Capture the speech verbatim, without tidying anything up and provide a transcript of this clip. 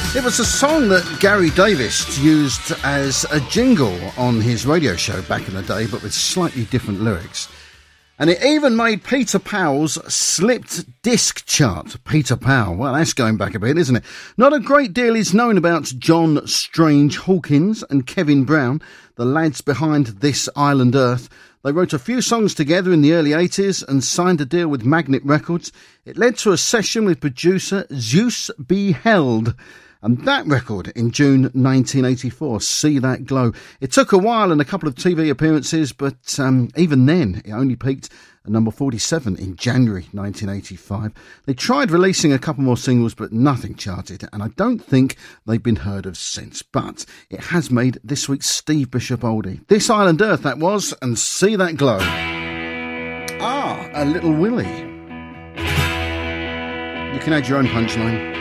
It was a song that Gary Davis used as a jingle on his radio show back in the day, but with slightly different lyrics. And it even made Peter Powell's Slipped Disc chart. Peter Powell, well, that's going back a bit, isn't it? Not a great deal is known about John Strange Hawkins and Kevin Brown, the lads behind This Island Earth. They wrote a few songs together in the early eighties and signed a deal with Magnet Records. It led to a session with producer Zeus B. Held. And that record in June nineteen eighty-four, See That Glow. It took a while and a couple of T V appearances, but um, even then it only peaked at number forty-seven in January nineteen eighty-five. They tried releasing a couple more singles, but nothing charted, and I don't think they've been heard of since. But it has made this week's Steve Bishop oldie. This Island Earth, that was, and See That Glow. Ah, a Little Willie. You can add your own punchline.